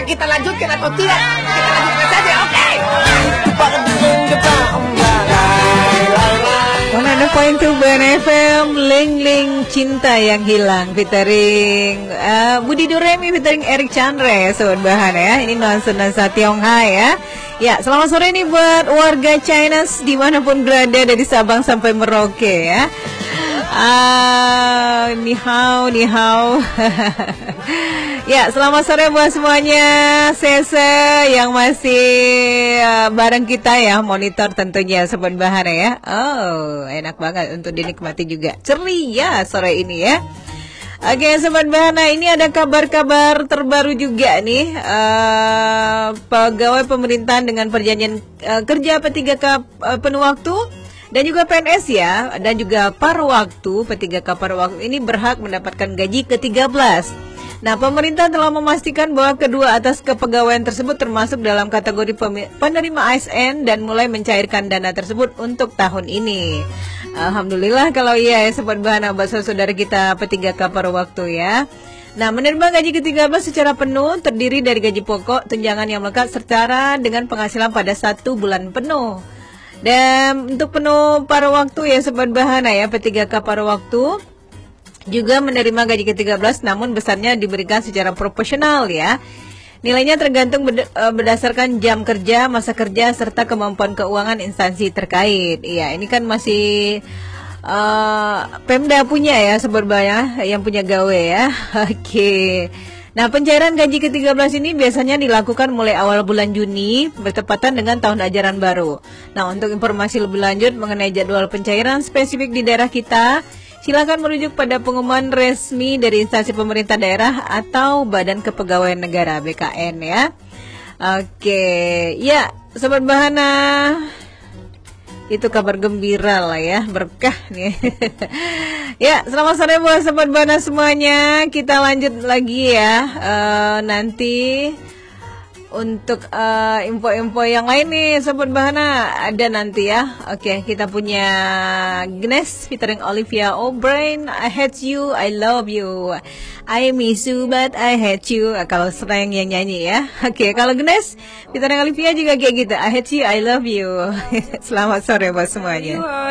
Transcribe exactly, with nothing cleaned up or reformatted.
Apakah kita lanjutkan atau tidak? Kita lanjutkan saja, oke? Okay. seratus dua koma dua F M, Ling Ling Cinta Yang Hilang featuring uh, Budi Duremi featuring Eric Chandra, sobat bahan ya. Ini nuansa-nuansa Tionghoa ya. Ya, selamat sore nih buat warga Chinese dimanapun berada dari Sabang sampai Merauke ya. Ah, uh, ni hao, ni hao. Ya, selamat sore buat semuanya. Sese yang masih uh, bareng kita ya, monitor tentunya sobat bahana ya. Oh, enak banget untuk dinikmati juga. Ceria sore ini ya. Oke, sobat bahana, ini ada kabar-kabar terbaru juga nih. Uh, pegawai pemerintahan dengan perjanjian uh, kerja P tiga K uh, penuh waktu dan juga P N S ya, dan juga paruh waktu, P tiga K paruh waktu ini berhak mendapatkan gaji ke tiga belas. Nah, pemerintah telah memastikan bahwa kedua atas kepegawaian tersebut termasuk dalam kategori penerima A S N dan mulai mencairkan dana tersebut untuk tahun ini. Alhamdulillah kalau iya ya sobat bahana buat saudara kita P tiga K paruh waktu ya. Nah, menerima gaji ke tiga belas secara penuh terdiri dari gaji pokok, tunjangan yang melekat serta dengan penghasilan pada satu bulan penuh. Dan untuk penuh paruh waktu ya sobat bahana ya, P tiga K paruh waktu juga menerima gaji ke tiga belas namun besarnya diberikan secara proporsional ya. Nilainya tergantung berdasarkan jam kerja, masa kerja, serta kemampuan keuangan instansi terkait. Iya, ini kan masih uh, Pemda punya ya sobat bahana yang punya gawe ya. Oke. Nah, pencairan gaji ke tiga belas ini biasanya dilakukan mulai awal bulan Juni bertepatan dengan tahun ajaran baru. Nah, untuk informasi lebih lanjut mengenai jadwal pencairan spesifik di daerah kita, silakan merujuk pada pengumuman resmi dari instansi pemerintah daerah atau Badan Kepegawaian Negara B K N ya. Oke, ya sobat bahana, itu kabar gembira lah ya, berkah nih. Ya, selamat sore buat sobat bahana semuanya. Kita lanjut lagi ya, uh, nanti untuk uh, info-info yang lain nih sobat bahana ada nanti ya. Oke, kita punya Gnes featuring Olivia O'Brien, I hate you, I love you, I miss you but I hate you. Kalau sering yang nyanyi ya. Oke, kalau Gnes featuring Olivia juga kayak gitu, I hate you, I love you. Selamat sore buat semuanya.